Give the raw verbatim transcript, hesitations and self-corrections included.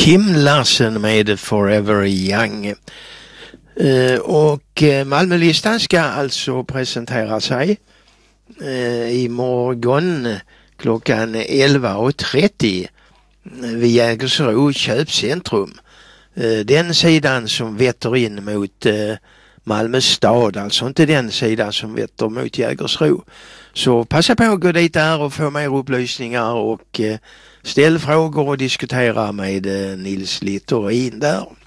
Kim Larsen med Forever Young. Uh, och uh, Malmölistan ska alltså presentera sig uh, imorgon klockan elva och trettio vid Jägersro köpcentrum. Uh, den sidan som vetter in mot uh, Malmö stad, alltså inte den sidan som vetter mot Jägersro. Så passa på att gå dit där och få mer upplysningar och uh, ställ frågor och diskutera med uh, Nils Littorin där.